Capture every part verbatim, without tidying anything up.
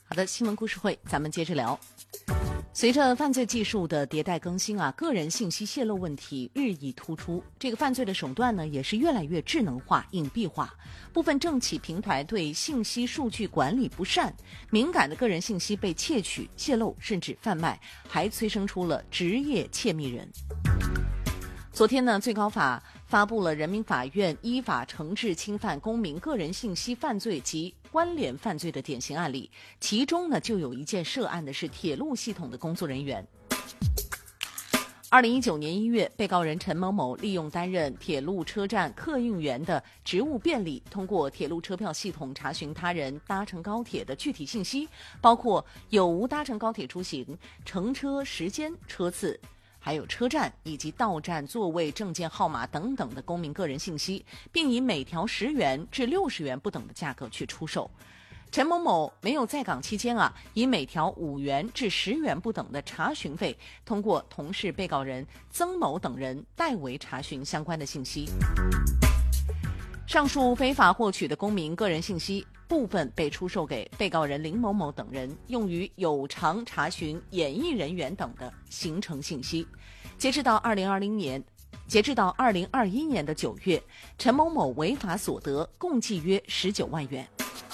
好的，新闻故事会，咱们接着聊。随着犯罪技术的迭代更新啊，个人信息泄露问题日益突出。这个犯罪的手段呢，也是越来越智能化、隐蔽化。部分政企平台对信息数据管理不善，敏感的个人信息被窃取、泄露，甚至贩卖，还催生出了职业窃密人。昨天呢，最高法发布了人民法院依法惩治侵犯公民个人信息犯罪及关联犯罪的典型案例，其中呢就有一件涉案的是铁路系统的工作人员。二零一九年一月，被告人陈某某利用担任铁路车站客运员的职务便利，通过铁路车票系统查询他人搭乘高铁的具体信息，包括有无搭乘高铁出行、乘车时间、车次，还有车站以及到站座位、证件号码等等的公民个人信息，并以每条十元至六十元不等的价格去出售。陈某某没有在岗期间啊，以每条五元至十元不等的查询费，通过同事被告人曾某等人代为查询相关的信息。上述非法获取的公民个人信息部分被出售给被告人林某某等人，用于有偿查询演艺人员等的行程信息。截至到二零二零年，截至到二零二一年的九月，陈某某违法所得共计约十九万元。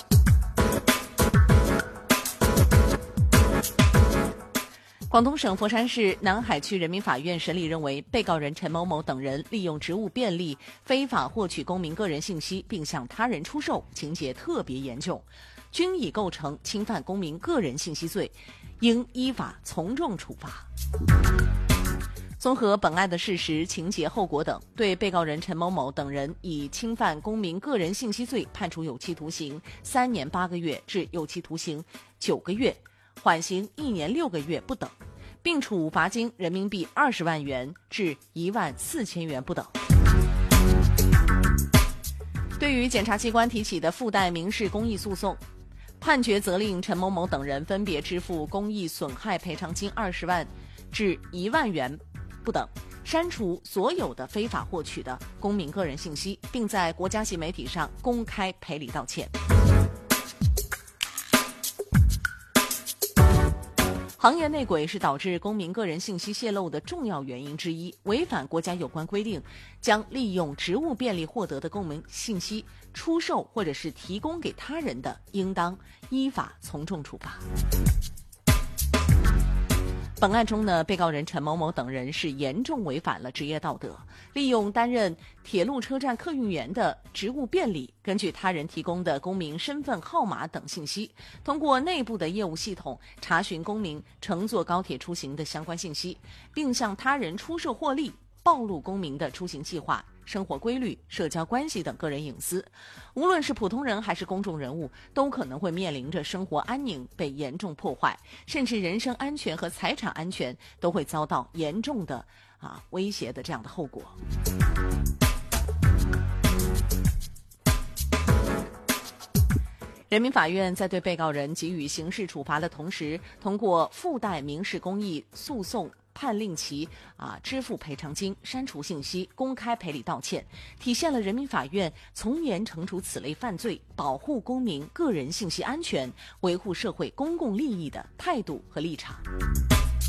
广东省佛山市南海区人民法院审理认为，被告人陈某某等人利用职务便利非法获取公民个人信息并向他人出售，情节特别严重，均已构成侵犯公民个人信息罪，应依法从重处罚。综合本案的事实、情节、后果等，对被告人陈某某等人以侵犯公民个人信息罪判处有期徒刑三年八个月至有期徒刑九个月，缓刑一年六个月不等，并处罚金人民币二十万元至一万四千元不等。对于检察机关提起的附带民事公益诉讼，判决责令陈某某等人分别支付公益损害赔偿金二十万至一万元不等，删除所有的非法获取的公民个人信息，并在国家级媒体上公开赔礼道歉。行业内鬼是导致公民个人信息泄露的重要原因之一，违反国家有关规定，将利用职务便利获得的公民信息出售或者是提供给他人的，应当依法从重处罚。本案中呢，被告人陈某某等人是严重违反了职业道德，利用担任铁路车站客运员的职务便利，根据他人提供的公民身份号码等信息，通过内部的业务系统查询公民乘坐高铁出行的相关信息，并向他人出售获利，暴露公民的出行计划、生活规律、社交关系等个人隐私。无论是普通人还是公众人物，都可能会面临着生活安宁被严重破坏，甚至人身安全和财产安全都会遭到严重的啊威胁的这样的后果。人民法院在对被告人给予刑事处罚的同时，通过附带民事公益诉讼判令其啊支付赔偿金、删除信息、公开赔礼道歉，体现了人民法院从严惩处此类犯罪、保护公民个人信息安全、维护社会公共利益的态度和立场。